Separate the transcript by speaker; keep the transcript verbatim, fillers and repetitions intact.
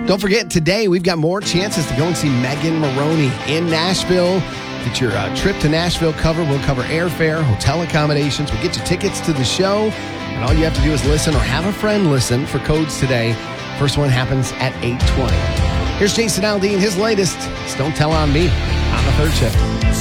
Speaker 1: Don't forget, today we've got more chances to go and see Megan Maroney in Nashville. Get your uh, trip to Nashville covered. We'll cover airfare, hotel accommodations. We'll get you tickets to the show. And all you have to do is listen or have a friend listen for codes today. First one happens at eight twenty. Here's Jason Aldean, his latest. It's Don't Tell on Me on the third shift.